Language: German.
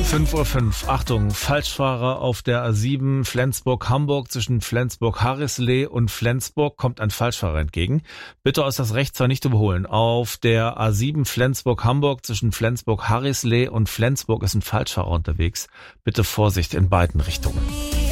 5:05 Uhr. Achtung, Falschfahrer auf der A7 Flensburg-Hamburg. Zwischen Flensburg-Harrisleh und Flensburg kommt ein Falschfahrer entgegen. Bitte äußerst rechts nicht überholen. Auf der A7 Flensburg-Hamburg zwischen Flensburg-Harrisleh und Flensburg ist ein Falschfahrer unterwegs. Bitte Vorsicht in beiden Richtungen.